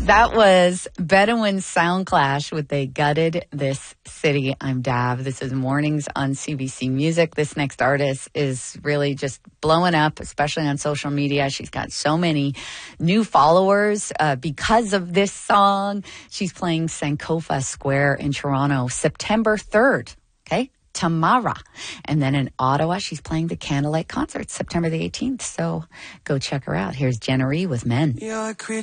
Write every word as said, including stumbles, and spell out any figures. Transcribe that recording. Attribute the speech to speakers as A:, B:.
A: That was Bedouin Sound Clash with They Gutted This City. I'm Dav. This is Mornings on C B C Music. This next artist is really just blowing up, especially on social media. She's got so many new followers uh, because of this song. She's playing Sankofa Square in Toronto September third. Okay? Tamara. And then in Ottawa, she's playing the Candlelight Concert September the eighteenth. So go check her out. Here's Jenna Ree with Men.
B: You're a creature